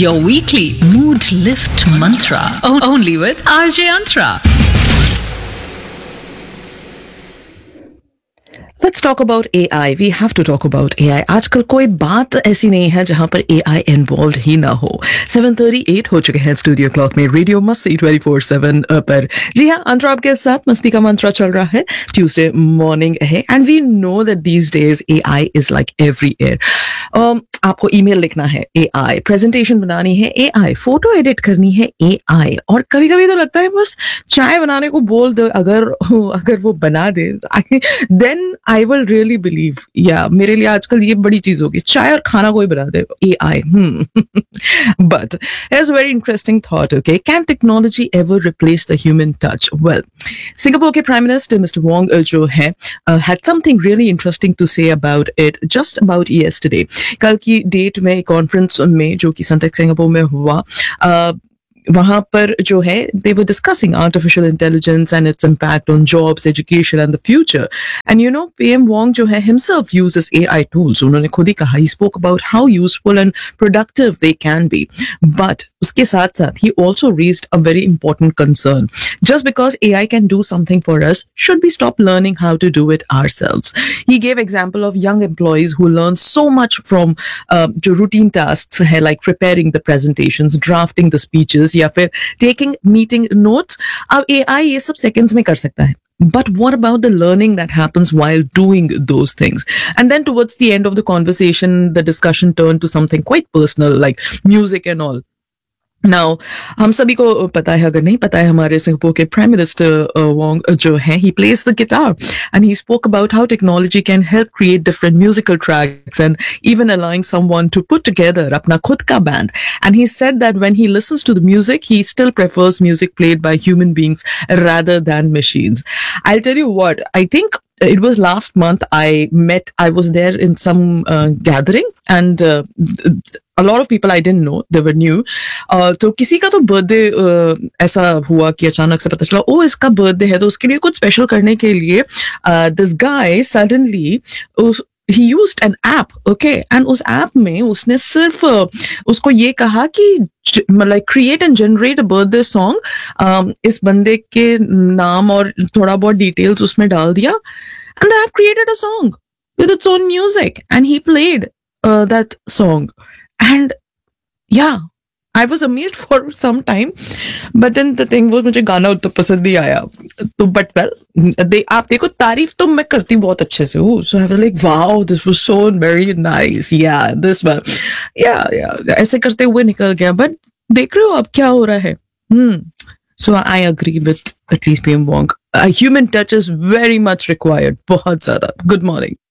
your weekly mood lift mantra. Only with RJ Antra. Let's talk about AI. We have to talk about AI. आजकल कोई बात ऐसी नहीं है जहां पर AI इन्वॉल्व ही ना हो. 7:38 हो चुके हैं स्टूडियो क्लॉक में. रेडियो मस्ती 24/7 पर. जी हाँ, अंतरा आपके साथ मस्ती का मंत्रा चल रहा है. ट्यूसडे मॉर्निंग है and we know that these days AI is like everywhere. आपको ईमेल लिखना है AI, प्रेजेंटेशन बनानी है AI, फोटो एडिट करनी है AI, और कभी कभी तो लगता है बस चाय बनाने को बोल दो, अगर वो बना दे then I will really believe. या मेरे लिए आजकल ये बड़ी चीज होगी, चाय और खाना कोई बना दे AI. But it's very interesting thought. Okay, can technology ever replace the human touch? Well, Singapore के प्राइम मिनिस्टर मिस्टर वोंग जो है had something really interesting to say about it just about yesterday. कल की date में conference में जो कि Sunteck Singapore में हुआ, वहां पर जो है they were discussing artificial intelligence and its impact on jobs, education and the future. And you know, PM Wong जो है himself uses AI tools. उन्होंने खुद ही कहा, he spoke about how useful and productive they can be. But उसके साथ साथ he also raised a very important concern. Just because AI can do something for us, should we stop learning how to do it ourselves? He gave example of young employees who learn so much from जो routine tasks है, like preparing the presentations, drafting the speeches, या फिर taking meeting notes. अब AI ये सब seconds में कर सकता है. But what about the learning that happens while doing those things? And then towards the end of the conversation, the discussion turned to something quite personal, like music and all. Now, हम सभी को पता है, अगर नहीं पता है, हमारे सिंगापुर के प्राइम मिनिस्टर वोंग जो है, he plays the guitar and he spoke about how technology can help create different musical tracks and even allowing someone to put together अपना खुद का band. And he said that when he listens to the music, he still prefers music played by human beings rather than machines. I'll tell you what, I think it was last month I was there in some gathering and a lot of people I didn't know, they were new. तो किसी का तो birthday ऐसा हुआ कि अचानक से पता चला, ओ इसका बर्थडे है, तो उसके लिए कुछ स्पेशल करने के लिए this guy suddenly he used an app, okay, and उस ऐप में उसने सिर्फ उसको ये कहा कि like create and generate a birthday song, इस बंदे के नाम और थोड़ा बहुत डिटेल्स उसमें डाल दिया, and the app created a song with its own music and he played that song. And yeah, I was amazed for some time, but then the thing was मुझे गाना उतना पसंद नहीं आया. तो but well, आप देखो, तारीफ तो मैं करती बहुत अच्छे से हूँ, so I was like, wow, this was so very nice, yeah, this one, yeah, ऐसे करते हुए निकल गया. But देख रहे हो अब क्या हो रहा है. So I agree with at least PM Wong. A human touch is very much required. बहुत ज़्यादा. Good morning.